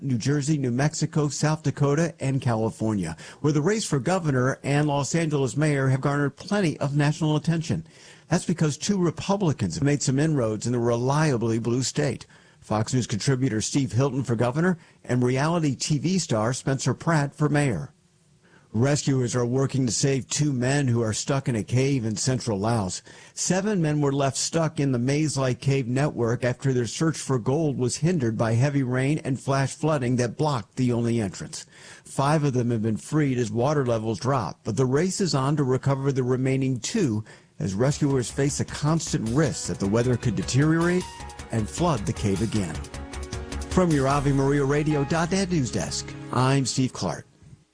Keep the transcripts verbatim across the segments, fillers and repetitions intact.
New Jersey, New Mexico, South Dakota, and California, where the race for governor and Los Angeles mayor have garnered plenty of national attention. That's because two Republicans have made some inroads in the reliably blue state. Fox News contributor Steve Hilton for governor and reality T V star Spencer Pratt for mayor. Rescuers are working to save two men who are stuck in a cave in central Laos. Seven men were left stuck in the maze-like cave network after their search for gold was hindered by heavy rain and flash flooding that blocked the only entrance. Five of them have been freed as water levels drop, but the race is on to recover the remaining two as rescuers face a constant risk that the weather could deteriorate and flood the cave again. From your Ave Maria Radio dot net news desk, I'm Steve Clark.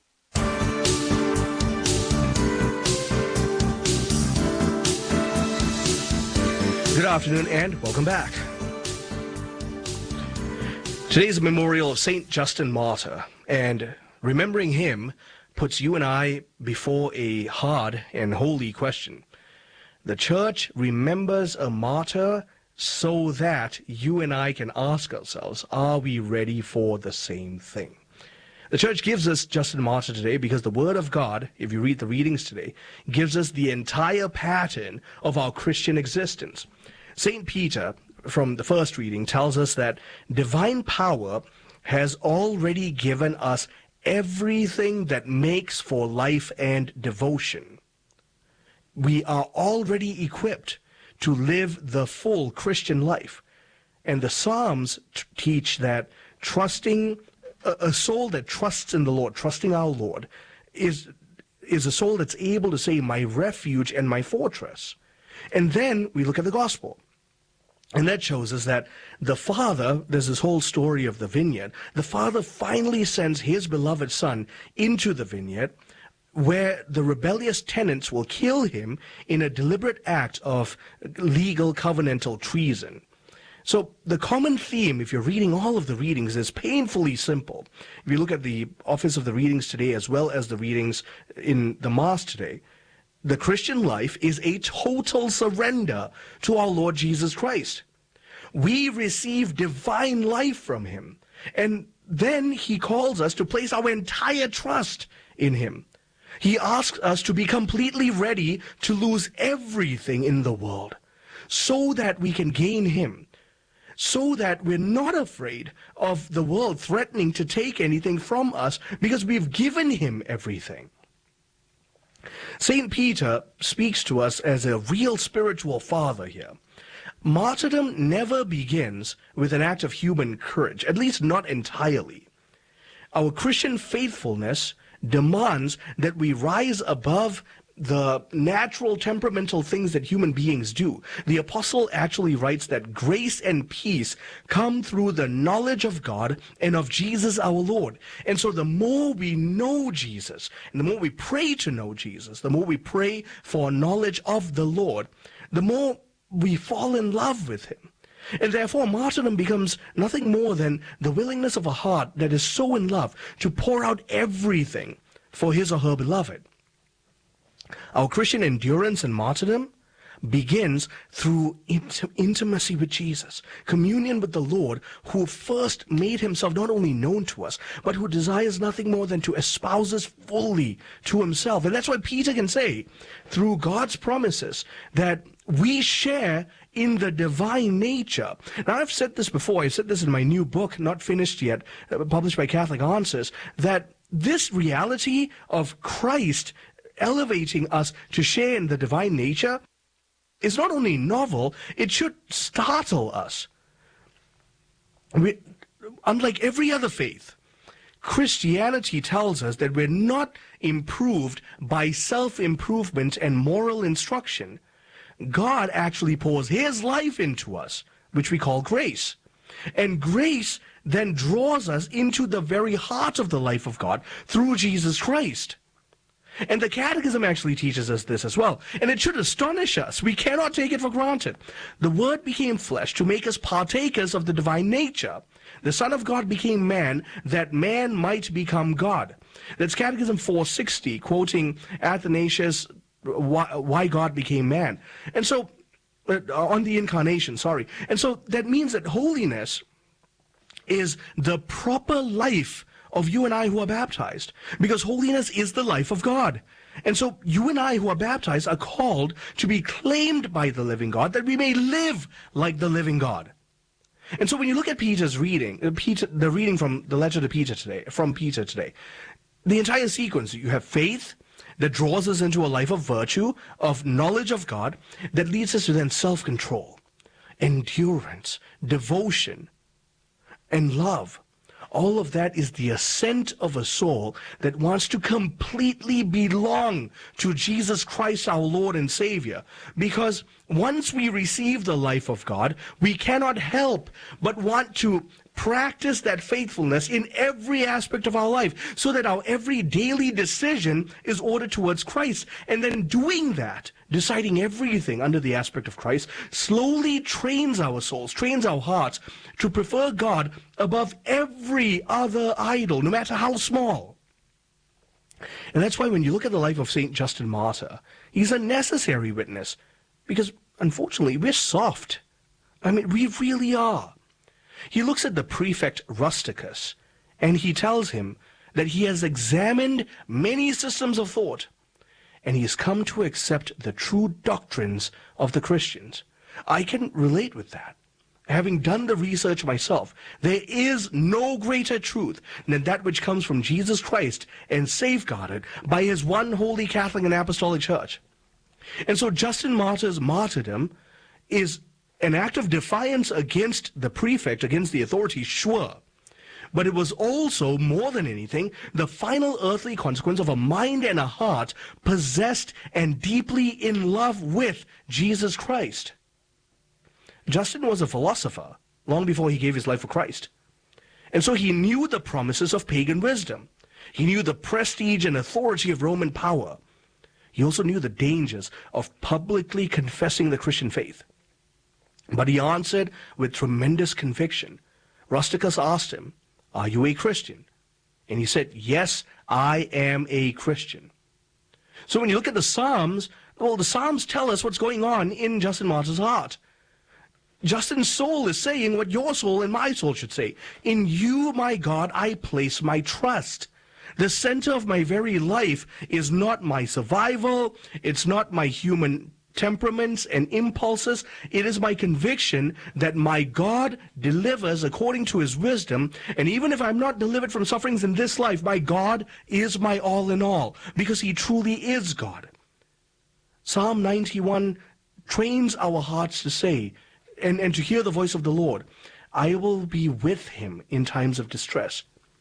Good afternoon and welcome back. Today's a memorial of Saint Justin Martyr, and remembering him puts you and I before a hard and holy question. The church remembers a martyr so that you and I can ask ourselves, are we ready for the same thing? The church gives us Justin Martyr today because the Word of God, if you read the readings today, gives us the entire pattern of our Christian existence. Saint Peter, from the first reading, tells us that divine power has already given us everything that makes for life and devotion. We are already equipped to live the full Christian life. And the Psalms t- teach that trusting, a, a soul that trusts in the Lord, trusting our Lord, is, is a soul that's able to say, my refuge and my fortress. And then we look at the gospel. And that shows us that the Father, there's this whole story of the vineyard, the Father finally sends his beloved Son into the vineyard where the rebellious tenants will kill him in a deliberate act of legal covenantal treason. So the common theme, if you're reading all of the readings, is painfully simple. If you look at the Office of the Readings today as well as the readings in the Mass today, the Christian life is a total surrender to our Lord Jesus Christ. We receive divine life from him, and then he calls us to place our entire trust in him. He asks us to be completely ready to lose everything in the world so that we can gain him, so that we're not afraid of the world threatening to take anything from us because we've given him everything. Saint Peter speaks to us as a real spiritual father here. Martyrdom never begins with an act of human courage, at least not entirely. Our Christian faithfulness demands that we rise above the natural temperamental things that human beings do. The apostle actually writes that grace and peace come through the knowledge of God and of Jesus our Lord. And so the more we know Jesus, and the more we pray to know Jesus, the more we pray for knowledge of the Lord, the more we fall in love with him. And therefore martyrdom becomes nothing more than the willingness of a heart that is so in love to pour out everything for his or her beloved. Our Christian endurance and martyrdom begins through int- intimacy with Jesus, communion with the Lord, who first made himself not only known to us, but who desires nothing more than to espouse us fully to himself. And that's why Peter can say, through God's promises, that we share in the divine nature. Now, I've said this before. I said this in my new book, not finished yet, published by Catholic Answers, that this reality of Christ elevating us to share in the divine nature is not only novel, it should startle us. We, unlike every other faith, Christianity tells us that we're not improved by self-improvement and moral instruction. God actually pours his life into us, which we call grace. And grace then draws us into the very heart of the life of God through Jesus Christ. And the Catechism actually teaches us this as well. And it should astonish us. We cannot take it for granted. The Word became flesh to make us partakers of the divine nature. The Son of God became man, that man might become God. That's Catechism four sixty, quoting Athanasius, why, why God became man. And so, uh, on the incarnation, sorry. And so that means that holiness is the proper life of you and I who are baptized, because holiness is the life of God. And so you and I who are baptized are called to be claimed by the living God, that we may live like the living God. And so when you look at Peter's reading, uh, Peter, the reading from the letter to Peter today, from Peter today, the entire sequence, you have faith that draws us into a life of virtue, of knowledge of God, that leads us to then self-control, endurance, devotion, and love. All of that is the ascent of a soul that wants to completely belong to Jesus Christ, our Lord and Savior. Because once we receive the life of God, we cannot help but want to practice that faithfulness in every aspect of our life, so that our every daily decision is ordered towards Christ. And then doing that, deciding everything under the aspect of Christ, slowly trains our souls, trains our hearts to prefer God above every other idol, no matter how small. And that's why when you look at the life of Saint Justin Martyr, he's a necessary witness, because unfortunately we're soft. I mean, we really are. He looks at the prefect Rusticus, and he tells him that he has examined many systems of thought, and he has come to accept the true doctrines of the Christians. I can relate with that. Having done the research myself, there is no greater truth than that which comes from Jesus Christ and safeguarded by his one holy Catholic and Apostolic Church. And so Justin Martyr's martyrdom is an act of defiance against the prefect, against the authority, sure. But it was also, more than anything, the final earthly consequence of a mind and a heart possessed and deeply in love with Jesus Christ. Justin was a philosopher long before he gave his life for Christ. And so he knew the promises of pagan wisdom. He knew the prestige and authority of Roman power. He also knew the dangers of publicly confessing the Christian faith. But he answered with tremendous conviction. Rusticus asked him, "Are you a Christian?" And he said, "Yes, I am a Christian." So when you look at the Psalms, well, the Psalms tell us what's going on in Justin Martyr's heart. Justin's soul is saying what your soul and my soul should say. In you, my God, I place my trust. The center of my very life is not my survival. It's not my human temperaments and impulses. It is my conviction that my God delivers according to his wisdom, and even if I'm not delivered from sufferings in this life, my God is my all in all, because he truly is God. Psalm ninety-one trains our hearts to say and, and to hear the voice of the Lord, "I will be with him in times of distress."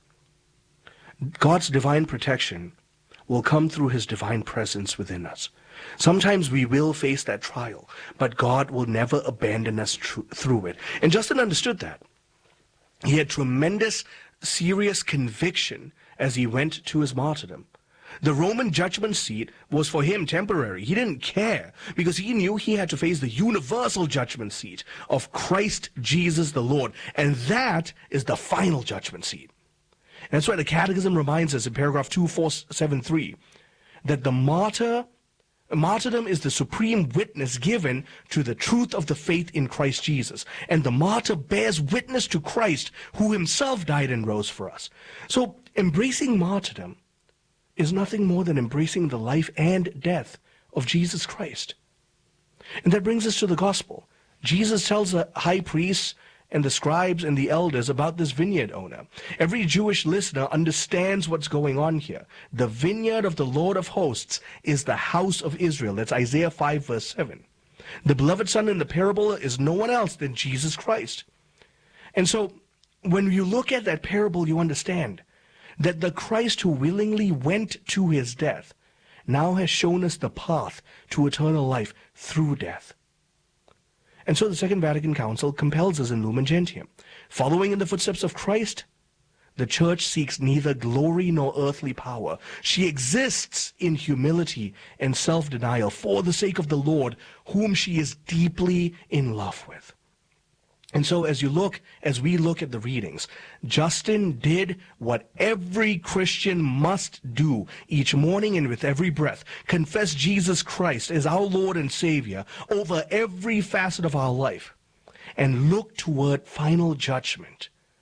God's divine protection will come through his divine presence within us. Sometimes we will face that trial, but God will never abandon us tr- through it. And Justin understood that. He had tremendous, serious conviction as he went to his martyrdom. The Roman judgment seat was for him temporary. He didn't care, because he knew he had to face the universal judgment seat of Christ Jesus the Lord. And that is the final judgment seat. And that's why the Catechism reminds us in paragraph two four seven three that the martyr Martyrdom is the supreme witness given to the truth of the faith in Christ Jesus. And the martyr bears witness to Christ, who himself died and rose for us. So embracing martyrdom is nothing more than embracing the life and death of Jesus Christ. And that brings us to the gospel. Jesus tells the high priests and the scribes and the elders about this vineyard owner. Every Jewish listener understands what's going on here. The vineyard of the Lord of hosts is the house of Israel. That's Isaiah five verse seven. The beloved son in the parable is no one else than Jesus Christ. And so when you look at that parable, you understand that the Christ who willingly went to his death now has shown us the path to eternal life through death. And so the Second Vatican Council compels us in Lumen Gentium. Following in the footsteps of Christ, the Church seeks neither glory nor earthly power. She exists in humility and self-denial for the sake of the Lord, whom she is deeply in love with. And so as you look, as we look at the readings, Justin did what every Christian must do each morning and with every breath. Confess Jesus Christ as our Lord and Savior over every facet of our life and look toward final judgment.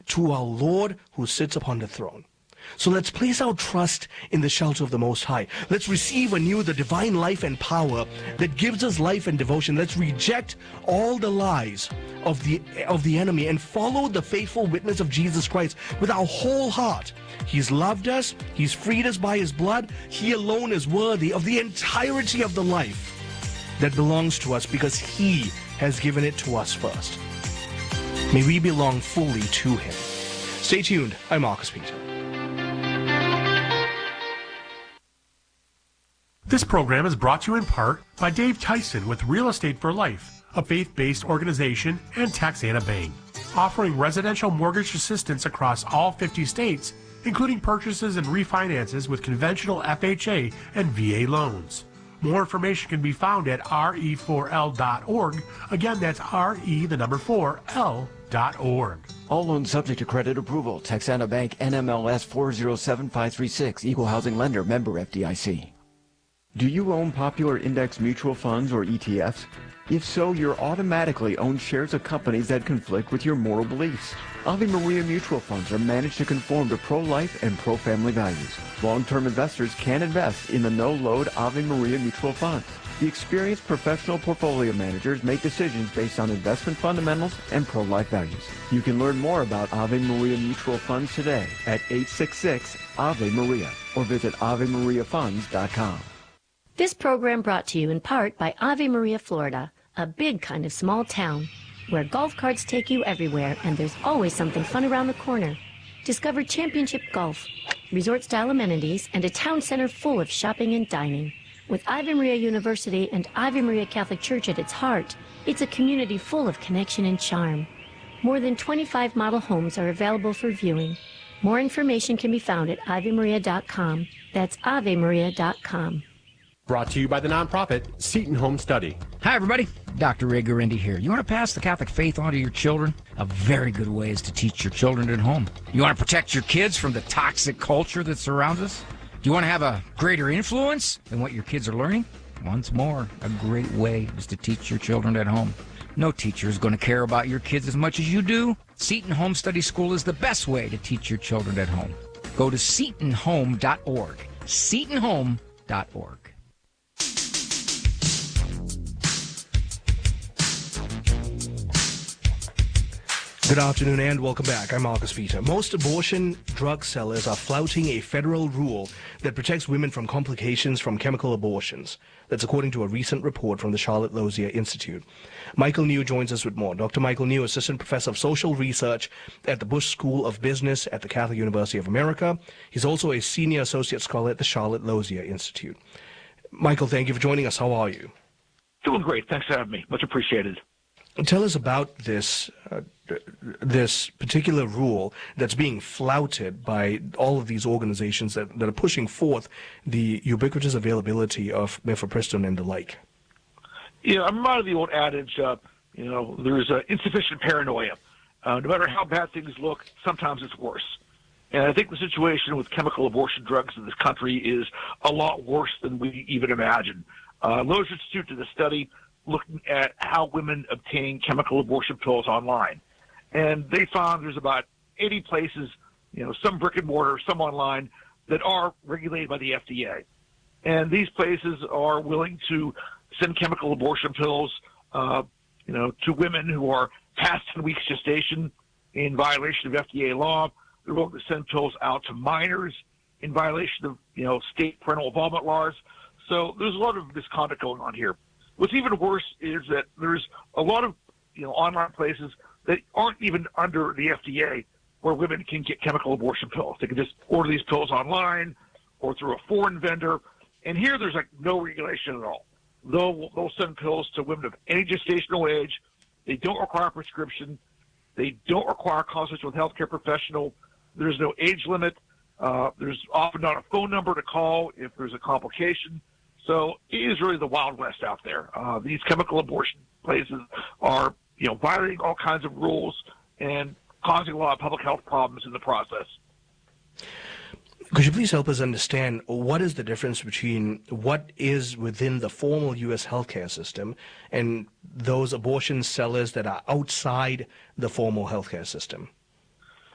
to our Lord who sits upon the throne. So let's place our trust in the shelter of the Most High. Let's receive anew the divine life and power that gives us life and devotion. Let's reject all the lies of the of the enemy and follow the faithful witness of Jesus Christ with our whole heart. He's loved us. He's freed us by his blood. He alone is worthy of the entirety of the life that belongs to us because he has given it to us first. May we belong fully to him. Stay tuned. I'm Marcus Peter. This program is brought to you in part by Dave Tyson with Real Estate for Life, a faith-based organization, and Taxana Bank, offering residential mortgage assistance across all fifty states, including purchases and refinances with conventional F H A and V A loans. More information can be found at R E four L dot org. Again, that's R E, the number four, L dot org. All loans subject to credit approval. Texana Bank, N M L S four zero seven five three six, Equal Housing Lender, member F D I C. Do you own popular index mutual funds or E T Fs? If so, you're automatically own shares of companies that conflict with your moral beliefs. Ave Maria mutual funds are managed to conform to pro-life and pro-family values. Long-term investors can invest in the no-load Ave Maria mutual funds. The experienced professional portfolio managers make decisions based on investment fundamentals and pro-life values. You can learn more about Ave Maria mutual funds today at eight six six, A V E Maria or visit ave maria funds dot com. This program brought to you in part by Ave Maria, Florida, a big kind of small town where golf carts take you everywhere and there's always something fun around the corner. Discover championship golf, resort-style amenities, and a town center full of shopping and dining. With Ave Maria University and Ave Maria Catholic Church at its heart, it's a community full of connection and charm. More than twenty-five model homes are available for viewing. More information can be found at ave maria dot com. That's ave maria dot com. Brought to you by the nonprofit Seton Home Study. Hi, everybody. Doctor Ray Gurendi here. You want to pass the Catholic faith on to your children? A very good way is to teach your children at home. You want to protect your kids from the toxic culture that surrounds us? Do you want to have a greater influence than what your kids are learning? Once more, a great way is to teach your children at home. No teacher is going to care about your kids as much as you do. Seton Home Study School is the best way to teach your children at home. Go to seton home dot org. seton home dot org. Good afternoon and welcome back. I'm Marcus Peter. Most abortion drug sellers are flouting a federal rule that protects women from complications from chemical abortions. That's according to a recent report from the Charlotte Lozier Institute. Michael New joins us with more. Doctor Michael New, Assistant Professor of Social Research at the Bush School of Business at the Catholic University of America. He's also a Senior Associate Scholar at the Charlotte Lozier Institute. Michael, thank you for joining us. How are you? Doing great. Thanks for having me. Much appreciated. Tell us about this uh, this particular rule that's being flouted by all of these organizations that, that are pushing forth the ubiquitous availability of mifepristone and the like. Yeah, I'm out of the old adage, uh, you know, there's uh, insufficient paranoia. Uh, no matter how bad things look, sometimes it's worse. And I think the situation with chemical abortion drugs in this country is a lot worse than we even imagine. Uh, Lozier Institute did a study looking at how women obtain chemical abortion pills online. And they found there's about eighty places, you know, some brick and mortar, some online, that are regulated by the F D A. And these places are willing to send chemical abortion pills, uh, you know, to women who are past ten weeks gestation in violation of F D A law. They're willing to send pills out to minors in violation of, you know, state parental involvement laws. So there's a lot of misconduct going on here. What's even worse is that there's a lot of, you know, online places that aren't even under the F D A where women can get chemical abortion pills. They can just order these pills online or through a foreign vendor. And here there's like no regulation at all. They'll, they'll send pills to women of any gestational age. They don't require prescription. They don't require consultation with a healthcare professional. There's no age limit. Uh, there's often not a phone number to call if there's a complication. So it is really the Wild West out there. Uh, these chemical abortion places are, you know, violating all kinds of rules and causing a lot of public health problems in the process. Could you please help us understand what is the difference between what is within the formal U S healthcare system and those abortion sellers that are outside the formal healthcare system?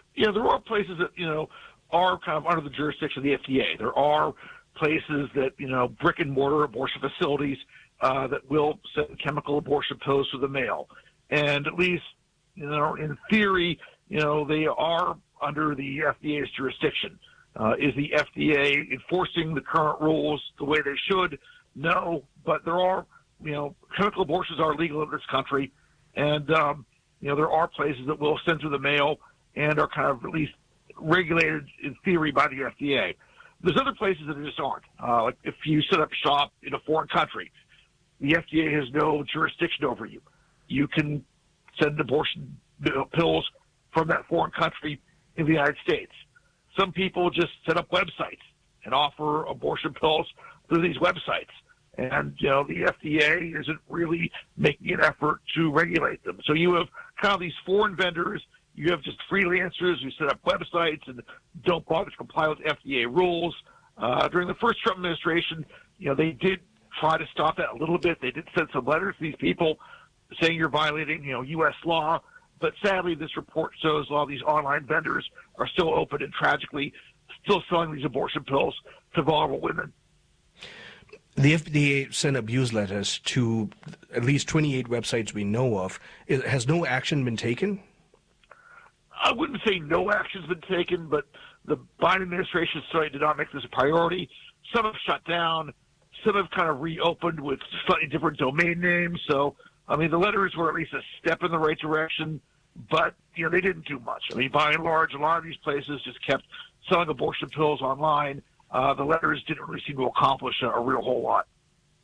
you know, there are places that, you know, are kind of under the jurisdiction of the F D A. There are places that, you know, brick and mortar abortion facilities uh, that will send chemical abortion pills to the mail. And at least, you know, in theory, you know, they are under the F D A's jurisdiction. Uh, is the F D A enforcing the current rules the way they should? No, but there are, you know, chemical abortions are legal in this country. And, um, you know, there are places that will send through the mail and are kind of at least regulated in theory by the F D A. There's other places that just aren't. Uh, like if you set up shop in a foreign country, the F D A has no jurisdiction over you. You can send abortion pills from that foreign country in the United States. Some people just set up websites and offer abortion pills through these websites. And, you know, the F D A isn't really making an effort to regulate them. So you have kind of these foreign vendors. You have just freelancers who set up websites and don't bother to comply with F D A rules. Uh, during the first Trump administration, you know, they did try to stop that a little bit. They did send some letters to these people saying you're violating, you know, U S law. But sadly, this report shows a lot of these online vendors are still open and tragically still selling these abortion pills to vulnerable women. The F D A sent abuse letters to at least twenty-eight websites we know of. Has no action been taken? I wouldn't say no action's been taken, but the Biden administration certainly did not make this a priority. Some have shut down. Some have kind of reopened with slightly different domain names. So, I mean, the letters were at least a step in the right direction, but, you know, they didn't do much. I mean, by and large, a lot of these places just kept selling abortion pills online. Uh, the letters didn't really seem to accomplish a, a real whole lot.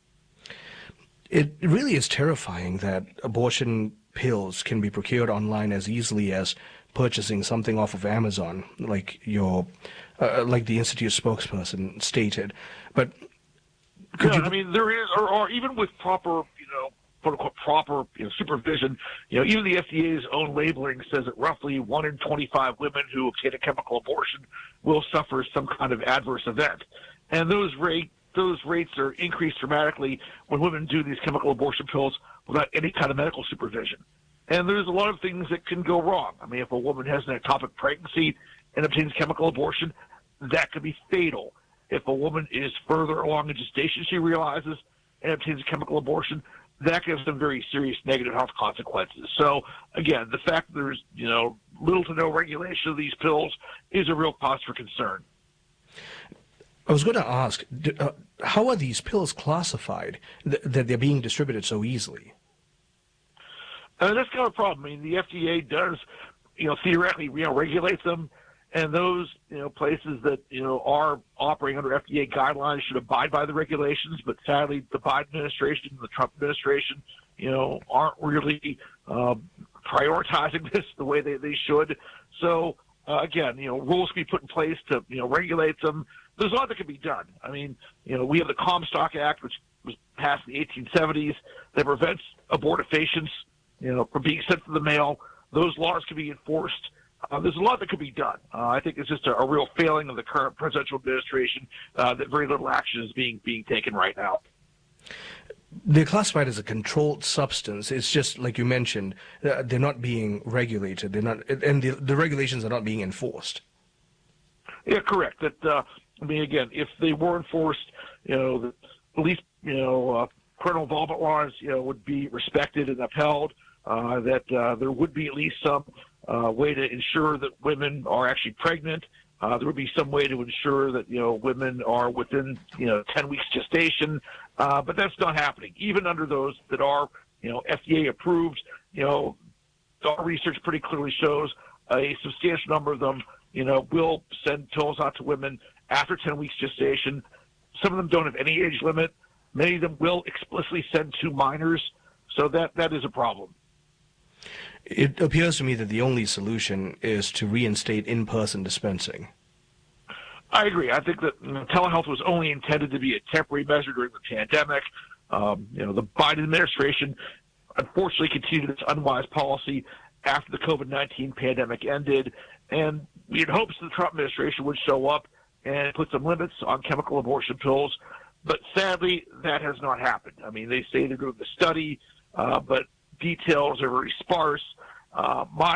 It really is terrifying that abortion pills can be procured online as easily as purchasing something off of Amazon, like your, uh, like the Institute spokesperson stated. But could yeah, you... I mean, there is, or, or even with proper, you know, quote unquote proper you know, supervision, you know, even the F D A's own labeling says that roughly one in twenty-five women who obtain a chemical abortion will suffer some kind of adverse event, and those rate those rates are increased dramatically when women do these chemical abortion pills without any kind of medical supervision. And there's a lot of things that can go wrong. I mean, if a woman has an ectopic pregnancy and obtains chemical abortion, that could be fatal. If a woman is further along in gestation, she realizes, and obtains a chemical abortion, that could have some very serious negative health consequences. So, again, the fact that there's, you know, little to no regulation of these pills is a real cause for concern. I was going to ask, uh, how are these pills classified th- that they're being distributed so easily? Uh, that's kind of a problem. I mean, the F D A does, you know, theoretically, you know, regulate them, and those, you know, places that, you know, are operating under F D A guidelines should abide by the regulations. But sadly, the Biden administration and the Trump administration, you know, aren't really uh, prioritizing this the way they, they should. So, uh, again, you know, rules can be put in place to, you know, regulate them. There's a lot that can be done. I mean, you know, we have the Comstock Act, which was passed in the eighteen seventies, that prevents abortifacients, you know, from being sent to the mail. Those laws can be enforced. Uh, there's a lot that could be done. Uh, I think it's just a, a real failing of the current presidential administration uh, that very little action is being being taken right now. They're classified as a controlled substance. It's just like you mentioned, uh, they're not being regulated. They're not, and the, the regulations are not being enforced. Yeah, correct. That uh, I mean, again, if they were enforced, you know, the, at least you know, uh, parental involvement laws, you know, would be respected and upheld. Uh, that uh, there would be at least some uh, way to ensure that women are actually pregnant. Uh, there would be some way to ensure that, you know, women are within, you know, ten weeks gestation. Uh, but that's not happening. Even under those that are, you know, F D A approved, you know, our research pretty clearly shows a substantial number of them, you know, will send pills out to women after ten weeks gestation. Some of them don't have any age limit. Many of them will explicitly send to minors. So that that is a problem. It appears to me that the only solution is to reinstate in-person dispensing. I agree. I think that you know, telehealth was only intended to be a temporary measure during the pandemic. Um, you know, the Biden administration unfortunately continued its unwise policy after the COVID nineteen pandemic ended, and we had hopes that the Trump administration would show up and put some limits on chemical abortion pills, but sadly, that has not happened. I mean, they say they're doing the study, uh, but details are very sparse. Uh, my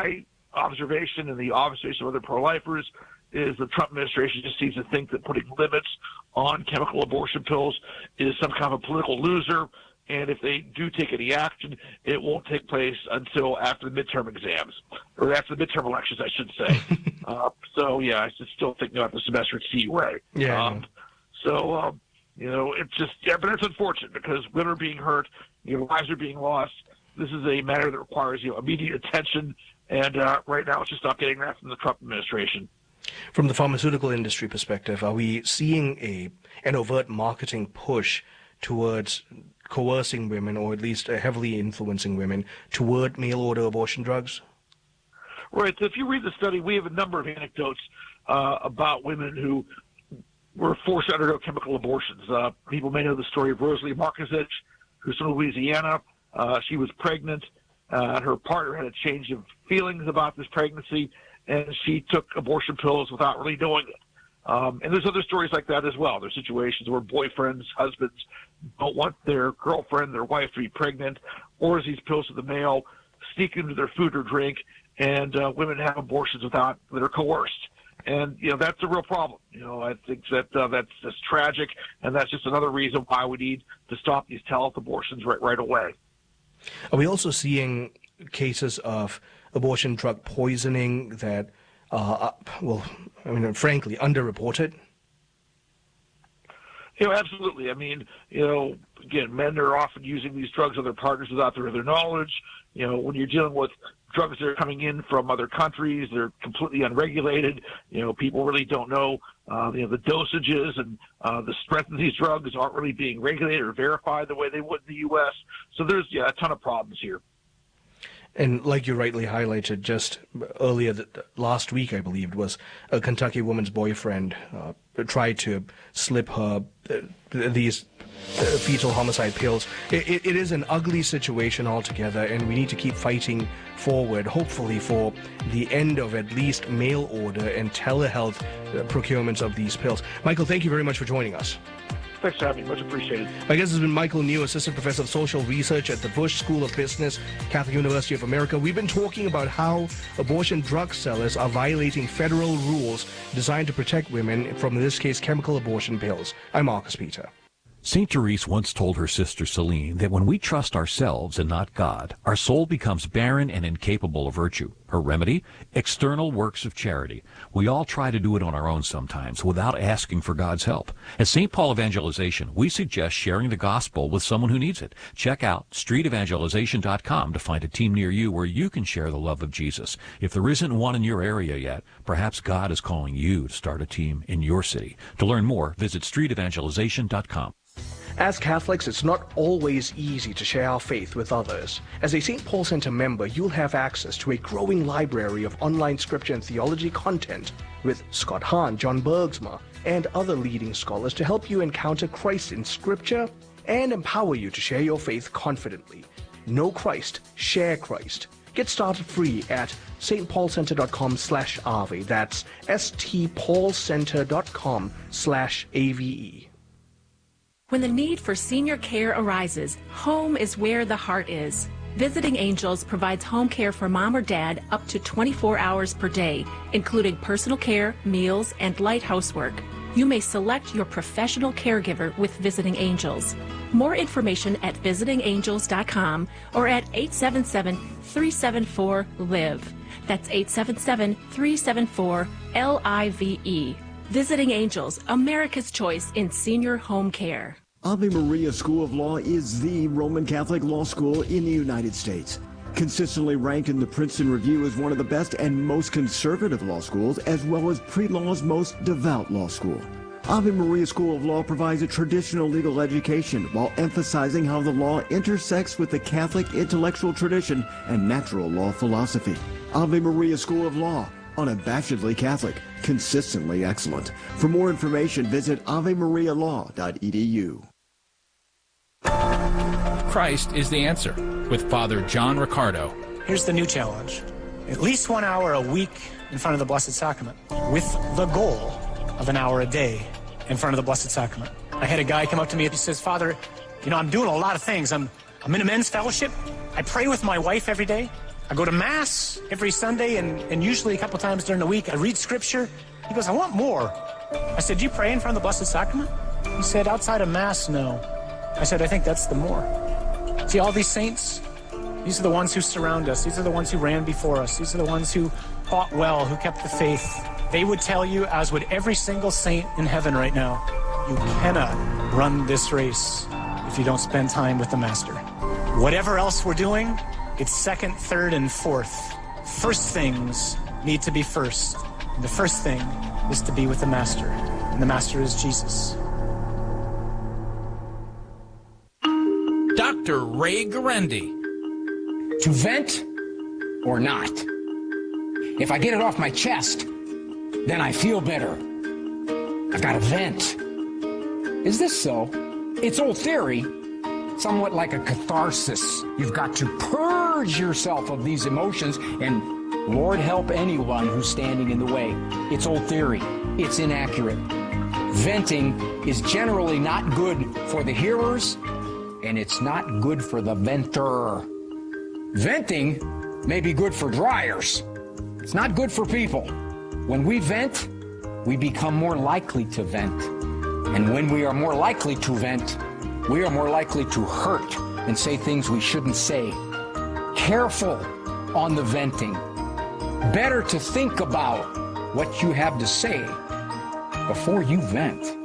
observation and the observation of other pro-lifers is the Trump administration just seems to think that putting limits on chemical abortion pills is some kind of a political loser. And if they do take any action, it won't take place until after the midterm exams, or after the midterm elections, I should say. uh, so, yeah, I still think about the semester at C U A. Yeah. Um, so, um, you know, it's just, yeah, but it's unfortunate because women are being hurt, you know, lives are being lost. This is a matter that requires, you know, immediate attention. And uh, right now it's just not getting that from the Trump administration. From the pharmaceutical industry perspective, are we seeing a an overt marketing push towards coercing women, or at least uh, heavily influencing women, toward mail-order abortion drugs? Right. So if you read the study, we have a number of anecdotes uh, about women who were forced to undergo chemical abortions. Uh, people may know the story of Rosalie Markozich, who's from Louisiana. Uh, she was pregnant. Uh, her partner had a change of feelings about this pregnancy, and she took abortion pills without really knowing it. Um, and there's other stories like that as well. There's situations where boyfriends, husbands don't want their girlfriend, their wife to be pregnant, orders these pills to the mail, sneak into their food or drink, and uh, women have abortions without that are coerced. And, you know, that's a real problem. You know, I think that uh, that's, that's tragic, and that's just another reason why we need to stop these telehealth abortions right, right away. Are we also seeing cases of abortion drug poisoning that, uh, well, I mean, frankly, underreported? You know, absolutely. I mean, you know, again, men are often using these drugs on their partners without their, their knowledge. You know, when you're dealing with drugs that are coming in from other countries, they're completely unregulated. You know, people really don't know, uh, you know, the dosages and uh, the strength of these drugs aren't really being regulated or verified the way they would in the U S. So there's, yeah, a ton of problems here. And like you rightly highlighted, just earlier th- last week, I believe, it was a Kentucky woman's boyfriend uh, tried to slip her uh, these uh, fetal homicide pills. It, it, it is an ugly situation altogether, and we need to keep fighting forward, hopefully for the end of at least mail order and telehealth uh, procurements of these pills. Michael, thank you very much for joining us. Thanks for having me. Much appreciated. My guest has been Michael New, Assistant Professor of Social Research at the Bush School of Business, Catholic University of America. We've been talking about how abortion drug sellers are violating federal rules designed to protect women from, in this case, chemical abortion pills. I'm Marcus Peter. Saint Therese once told her sister Celine that when we trust ourselves and not God, our soul becomes barren and incapable of virtue. Her remedy? External works of charity. We all try to do it on our own sometimes without asking for God's help. At Saint Paul Evangelization, we suggest sharing the gospel with someone who needs it. Check out street evangelization dot com to find a team near you where you can share the love of Jesus. If there isn't one in your area yet, perhaps God is calling you to start a team in your city. To learn more, visit street evangelization dot com. As Catholics, it's not always easy to share our faith with others. As a Saint Paul Center member, you'll have access to a growing library of online scripture and theology content with Scott Hahn, John Bergsma, and other leading scholars to help you encounter Christ in scripture and empower you to share your faith confidently. Know Christ, share Christ. Get started free at st paul center dot com slash ave. That's s t paul center dot com slash A V E. When the need for senior care arises, home is where the heart is. Visiting Angels provides home care for mom or dad up to twenty-four hours per day, including personal care, meals, and light housework. You may select your professional caregiver with Visiting Angels. More information at visiting angels dot com or at eight seven seven, three seven four, L I V E. That's eight seven seven, three seven four, L I V E. Visiting Angels, America's choice in senior home care. Ave Maria School of Law is the Roman Catholic law school in the United States. Consistently ranked in the Princeton Review as one of the best and most conservative law schools, as well as pre-law's most devout law school. Ave Maria School of Law provides a traditional legal education while emphasizing how the law intersects with the Catholic intellectual tradition and natural law philosophy. Ave Maria School of Law, unabashedly Catholic, consistently excellent. For more information, visit ave maria law dot e d u. Christ is the answer with Father John Riccardo. Here's the new challenge. At least one hour a week in front of the Blessed Sacrament, with the goal of an hour a day in front of the Blessed Sacrament. I had a guy come up to me and he says, Father, you know, I'm doing a lot of things. I'm, I'm in a men's fellowship. I pray with my wife every day. I go to Mass every Sunday and, and usually a couple times during the week. I read Scripture. He goes, I want more. I said, do you pray in front of the Blessed Sacrament? He said, outside of Mass, no. I said, I think that's the more. See, all these saints, these are the ones who surround us. These are the ones who ran before us. These are the ones who fought well, who kept the faith. They would tell you, as would every single saint in heaven right now, you cannot run this race if you don't spend time with the Master. Whatever else we're doing, it's second, third, and fourth. First things need to be first. And the first thing is to be with the Master. And the Master is Jesus. Doctor Ray Guarendi. To vent or not? If I get it off my chest, then I feel better. I've got to vent. Is this so? It's old theory, somewhat like a catharsis. You've got to purge yourself of these emotions, and Lord help anyone who's standing in the way. It's old theory. It's inaccurate. Venting is generally not good for the hearers, and it's not good for the venter. Venting may be good for dryers. It's not good for people. When we vent, we become more likely to vent. And when we are more likely to vent, we are more likely to hurt and say things we shouldn't say. Careful on the venting. Better to think about what you have to say before you vent.